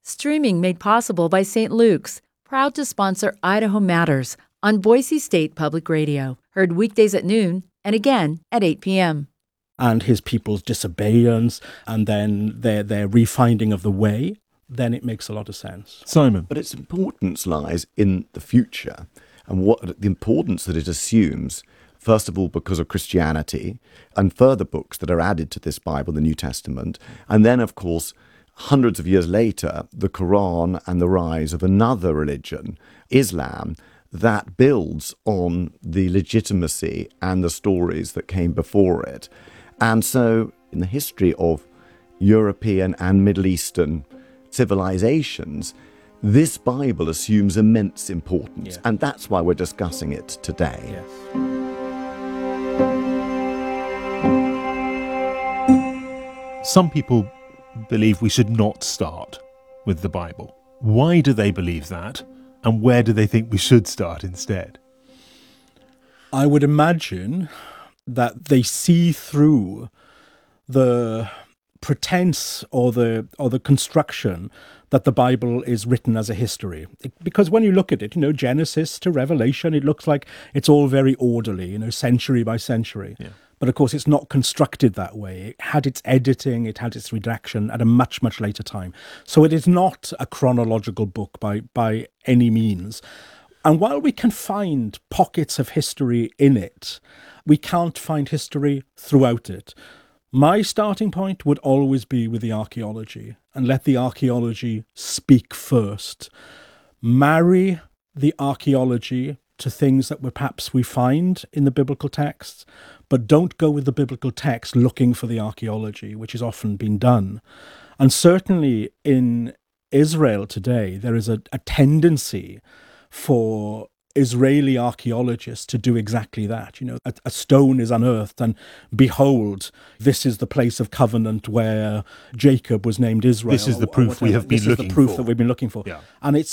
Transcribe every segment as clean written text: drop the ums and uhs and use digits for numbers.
Streaming made possible by St. Luke's, proud to sponsor Idaho Matters on Boise State Public Radio. Heard weekdays at noon and again at 8 p.m. And his people's disobedience and then their refinding of the way, then it makes a lot of sense. Simon. But its importance lies in the future and what the importance that it assumes, first of all, because of Christianity and further books that are added to this Bible, the New Testament. And then, of course, hundreds of years later, the Quran and the rise of another religion, Islam, that builds on the legitimacy and the stories that came before it. And so in the history of European and Middle Eastern civilizations, this Bible assumes immense importance. Yeah. And that's why we're discussing it today. Yes. Some people believe we should not start with the Bible. Why do they believe that? And where do they think we should start instead? I would imagine that they see through the pretense or the construction that the Bible is written as a history. Because when you look at it, Genesis to Revelation, it looks like it's all very orderly, century by century. Yeah. But of course, it's not constructed that way. It had its editing, it had its redaction at a much, much later time. So it is not a chronological book by any means. And while we can find pockets of history in it, we can't find history throughout it. My starting point would always be with the archaeology, and let the archaeology speak first. Marry the archaeology to things that perhaps we find in the biblical texts, but don't go with the biblical text looking for the archaeology, which has often been done. And certainly in Israel today, there is a tendency for Israeli archaeologists to do exactly that. A stone is unearthed and behold, this is the place of covenant where Jacob was named Israel. This is the proof we have been looking for. This is the proof that we've been looking for. Yeah. And it's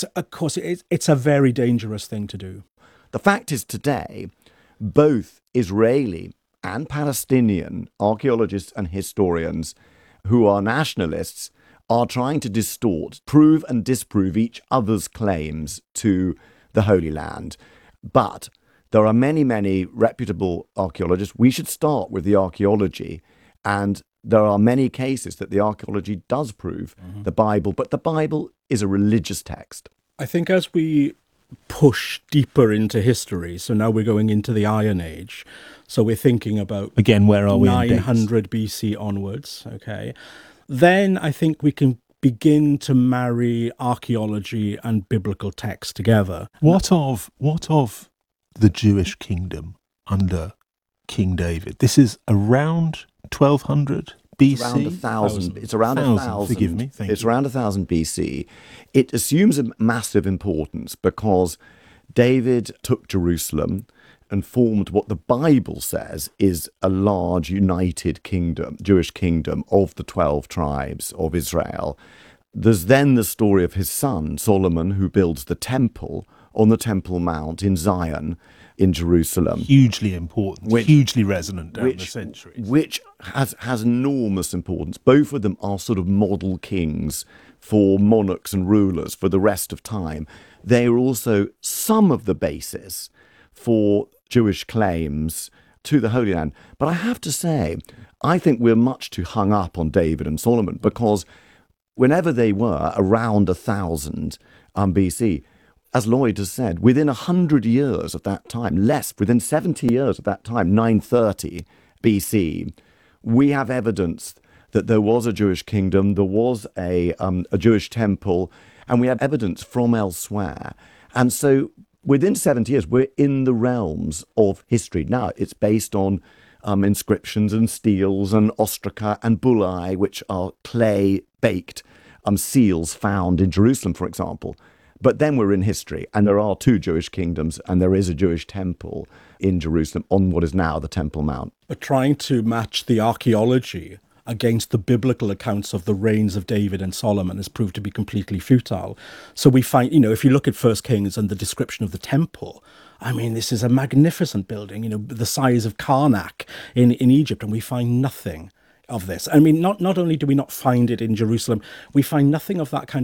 a very dangerous thing to do. The fact is today, both Israeli and Palestinian archaeologists and historians who are nationalists are trying to distort, prove and disprove each other's claims to the Holy Land. But there are many, many reputable archaeologists. We should start with the archaeology. And there are many cases that the archaeology does prove the Bible, but the Bible is a religious text. I think as we push deeper into history, so now we're going into the Iron Age, so we're thinking about, again, where are we 900 BC onwards, okay? Then I think we can begin to marry archaeology and biblical text together. What of the Jewish kingdom under King David? This is around 1200 BC? It's around 1,000. It's around 1,000. Forgive me. Thank It's you. around 1,000 BC. It assumes a massive importance because David took Jerusalem and formed what the Bible says is a large united kingdom, Jewish kingdom of the 12 tribes of Israel. There's then the story of his son, Solomon, who builds the temple on the Temple Mount in Zion in Jerusalem. Hugely important, hugely resonant down the centuries. Which has enormous importance. Both of them are sort of model kings for monarchs and rulers for the rest of time. They are also some of the basis for Jewish claims to the Holy Land. But I have to say, I think we're much too hung up on David and Solomon because whenever they were around 1,000 BC, as Lloyd has said, within 100 years of that time, within 70 years of that time, 930 BC, we have evidence that there was a Jewish kingdom, there was a Jewish temple, and we have evidence from elsewhere. And so within 70 years, we're in the realms of history. Now, it's based on inscriptions and steels and ostraca and bullae, which are clay-baked seals found in Jerusalem, for example. But then we're in history, and there are 2 Jewish kingdoms, and there is a Jewish temple in Jerusalem on what is now the Temple Mount. But trying to match the archaeology against the biblical accounts of the reigns of David and Solomon has proved to be completely futile. So we find, if you look at 1 Kings and the description of the temple, I mean, this is a magnificent building, the size of Karnak in Egypt, and we find nothing of this. I mean, not only do we not find it in Jerusalem, we find nothing of that kind